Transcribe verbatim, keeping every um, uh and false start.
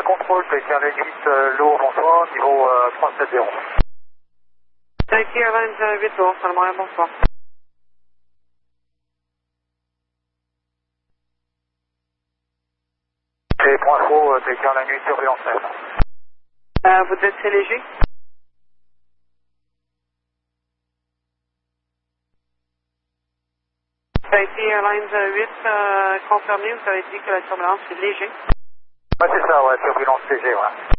contrôle, Tahiti Airlines huit, euh, l'eau, bonsoir, niveau euh, trois sept zéro. Tahiti Airlines huit, l'eau, Salmoyen, bonsoir. Et pour info, euh, Tahiti Airlines huit, turbulence neuf. Euh, vous êtes C léger? Tahiti Airlines huit, euh, confirmé, vous avez dit que la turbulence est léger. Ouais, c'est ça, ouais, turbulence léger, ouais.